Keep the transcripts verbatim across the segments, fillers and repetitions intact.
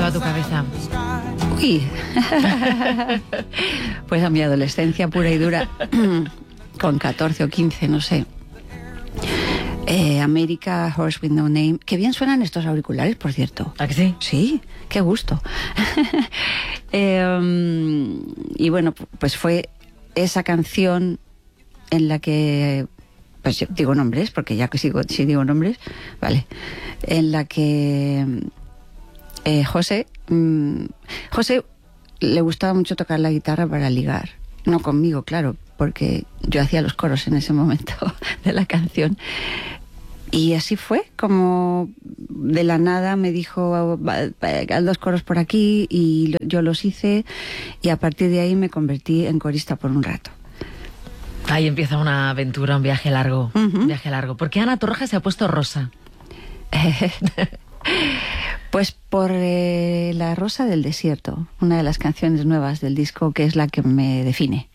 a tu cabeza? Uy, pues a mi adolescencia pura y dura, con catorce o quince, no sé. Eh, America, Horse with No Name. Qué bien suenan estos auriculares, por cierto. ¿A que sí? Sí, qué gusto. eh, um, y bueno, pues fue esa canción en la que, pues digo nombres, porque ya que sigo, si digo nombres, vale, en la que eh, José, mm, José le gustaba mucho tocar la guitarra para ligar. No conmigo, claro, porque yo hacía los coros en ese momento de la canción. Y así fue, como de la nada me dijo, haz los coros por aquí, y yo los hice, y a partir de ahí me convertí en corista por un rato. Ahí empieza una aventura, un viaje largo, uh-huh. un viaje largo. ¿Por qué Ana Torroja se ha puesto rosa? Pues por eh, La Rosa del Desierto, una de las canciones nuevas del disco, que es la que me define.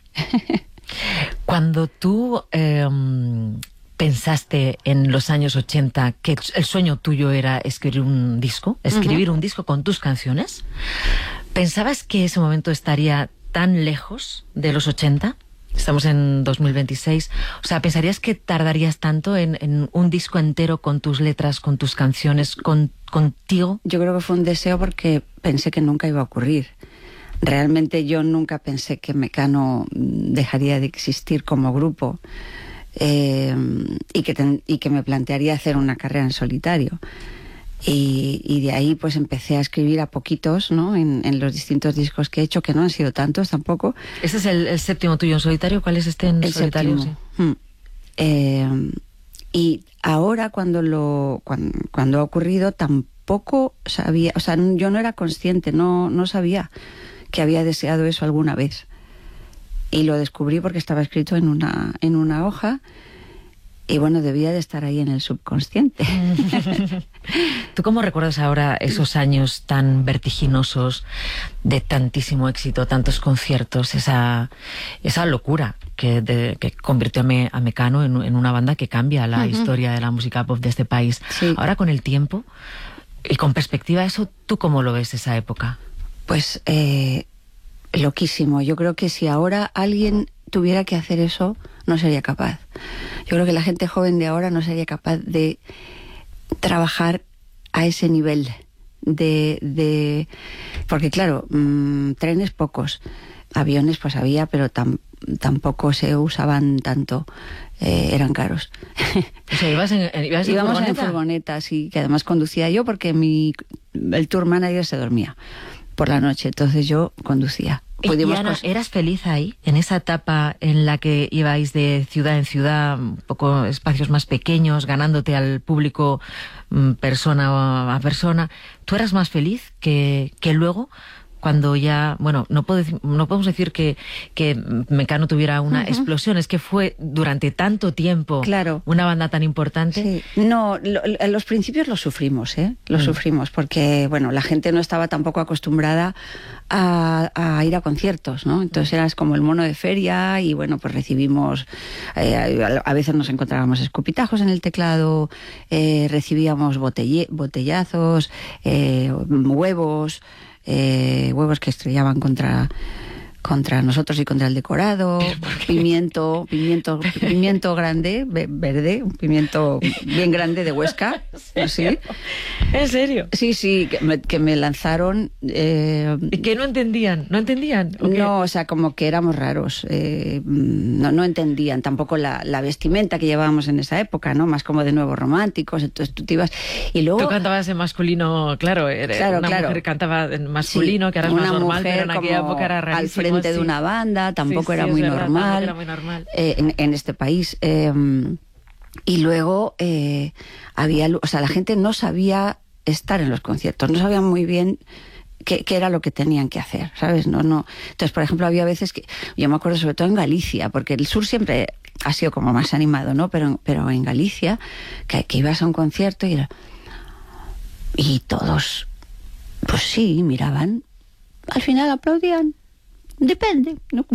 Cuando tú eh, pensaste en los años ochenta que el sueño tuyo era escribir un disco, escribir uh-huh. un disco con tus canciones, ¿pensabas que ese momento estaría tan lejos de los ochenta? Estamos en dos mil veintiséis. O sea, ¿pensarías que tardarías tanto en, en un disco entero con tus letras, con tus canciones, con, contigo? Yo creo que fue un deseo porque pensé que nunca iba a ocurrir. Realmente yo nunca pensé que Mecano dejaría de existir como grupo eh, y, que ten, y que me plantearía hacer una carrera en solitario. Y, y de ahí pues empecé a escribir a poquitos, ¿no? En, en los distintos discos que he hecho, que no han sido tantos tampoco. ¿Este es el, el séptimo tuyo en solitario? ¿Cuál es este en el solitario? Séptimo. Sí. Hmm. Eh, y ahora cuando lo cuando, cuando ha ocurrido tampoco sabía, o sea, yo no era consciente, no, no sabía que había deseado eso alguna vez. Y lo descubrí porque estaba escrito en una, en una hoja. Y bueno, debía de estar ahí en el subconsciente. ¿Tú cómo recuerdas ahora esos años tan vertiginosos de tantísimo éxito, tantos conciertos, esa, esa locura que, de, que convirtió a, Me, a Mecano en, en una banda que cambia la uh-huh. historia de la música pop de este país? Sí. Ahora, con el tiempo y con perspectiva, ¿eso tú cómo lo ves esa época? Pues eh, loquísimo. Yo creo que si ahora alguien tuviera que hacer eso, no sería capaz. Yo creo que la gente joven de ahora no sería capaz de trabajar a ese nivel de... de porque claro, mmm, trenes pocos, aviones pues había, pero tam, tampoco se usaban tanto, eh, eran caros. O sea, ¿ibas en, ibas en Íbamos furgoneta? en furgoneta, sí, que además conducía yo porque mi, el tour manager se dormía por la noche, entonces yo conducía. Y Ana, ¿eras feliz ahí, en esa etapa en la que ibais de ciudad en ciudad, un poco espacios más pequeños, ganándote al público persona a persona? ¿Tú eras más feliz que, que luego, cuando ya, bueno, no, puedo, no podemos decir que, que Mecano tuviera una uh-huh. explosión, es que fue durante tanto tiempo claro. una banda tan importante? Sí. No, lo, los principios los sufrimos, ¿eh? Los mm. sufrimos, porque, bueno, la gente no estaba tampoco acostumbrada a, a ir a conciertos, ¿no? Entonces eras como el mono de feria y, bueno, pues recibimos, eh, a, a veces nos encontrábamos escupitajos en el teclado, eh, recibíamos botelle, botellazos, eh, huevos... Eh, huevos que estrellaban contra contra nosotros y contra el decorado, pimiento, pimiento, pimiento grande, verde, un pimiento bien grande de Huesca, ¿sí? ¿En serio? Sí, sí, que me, que me lanzaron... Eh, ¿Y que no entendían? ¿No entendían? ¿O no, o sea, como que éramos raros, eh, no, no entendían tampoco la, la vestimenta que llevábamos en esa época, ¿no? Más como de nuevos románticos, entonces tú te ibas... Y luego... Tú cantabas en masculino, claro, era claro una claro. mujer cantaba en masculino, sí, que ahora es una más normal, mujer pero en aquella época era rarísimo. Al frente sí. de una banda, tampoco sí, era, sí, muy verdad, normal, era muy normal eh, en, en este país. Eh, y luego eh, había, o sea, la gente no sabía estar en los conciertos, no sabían muy bien qué, qué era lo que tenían que hacer, ¿sabes? No, no. Entonces, por ejemplo, había veces que, yo me acuerdo sobre todo en Galicia, porque el sur siempre ha sido como más animado, ¿no? Pero, pero en Galicia, que, que ibas a un concierto y era, y todos, pues sí, miraban, al final aplaudían. Depende, ¿no?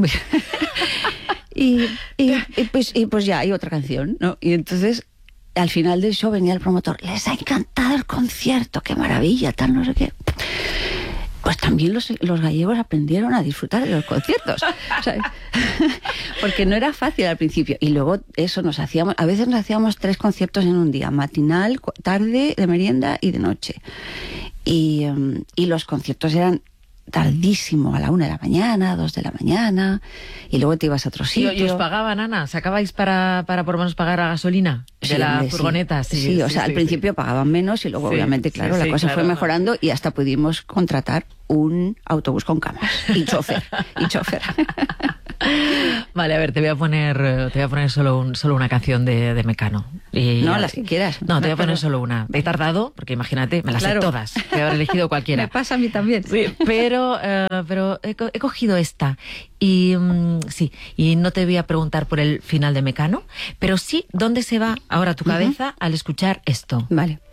y, y, y, pues, y pues ya hay otra canción, ¿no? Y entonces al final del show venía el promotor, les ha encantado el concierto, qué maravilla, tal, no sé qué. pues también los, los gallegos aprendieron a disfrutar de los conciertos. O sea, porque no era fácil al principio. Y luego eso nos hacíamos, a veces nos hacíamos tres conciertos en un día, matinal, tarde, de merienda y de noche. Y, um, y los conciertos eran tardísimo, a la una de la mañana, dos de la mañana, y luego te ibas a otro sitio. ¿Y os pagaban, Ana? ¿Sacabais para, para por lo menos pagar la gasolina de sí, la hombre, furgoneta? Sí, Sí, sí, sí, o sea, sí, al principio sí. pagaban menos y luego Sí, obviamente, claro, sí, la sí, cosa claro. fue mejorando y hasta pudimos contratar un autobús con camas y chofer, y chofer. Vale, a ver, te voy a poner, te voy a poner solo, un, solo una canción de, de Mecano. Y, No, las que quieras. No, te voy a poner Pero- solo una. He tardado, porque imagínate, me las Claro. sé todas. Te habré elegido cualquiera. Me pasa a mí también. Sí, pero, eh, pero he, co- he cogido esta. Y mm, sí, y no te voy a preguntar por el final de Mecano, pero sí dónde se va ahora tu cabeza al escuchar esto. Vale.